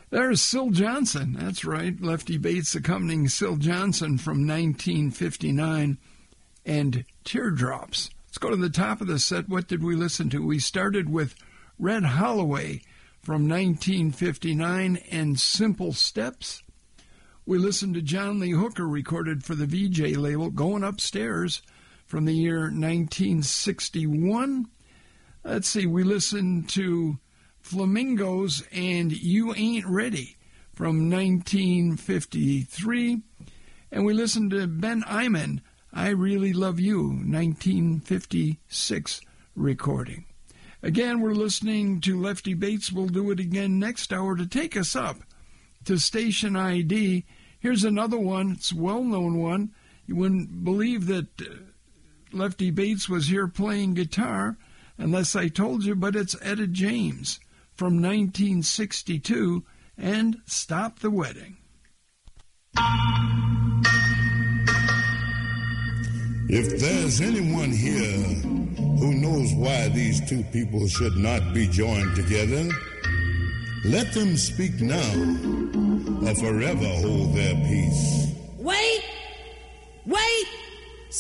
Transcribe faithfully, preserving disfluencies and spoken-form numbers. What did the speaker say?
There's Syl Johnson. That's right. Lefty Bates accompanying Syl Johnson from nineteen fifty-nine and Teardrops. Let's go to the top of the set. What did we listen to? We started with Red Holloway from nineteen fifty-nine and Simple Steps. We listened to John Lee Hooker, recorded for the V J label, Going Upstairs from the year nineteen sixty-one. Let's see, we listened to Flamingos and You Ain't Ready from nineteen fifty-three. And we listened to Ben Iman, I Really Love You, nineteen fifty-six recording. Again, we're listening to Lefty Bates. We'll do it again next hour to take us up to station I D. Here's another one. It's a well-known one. You wouldn't believe that uh, Lefty Bates was here playing guitar unless I told you, but it's Etta James from nineteen sixty-two and Stop the Wedding. If there's anyone here who knows why these two people should not be joined together, let them speak now or forever hold their peace. Wait! Wait!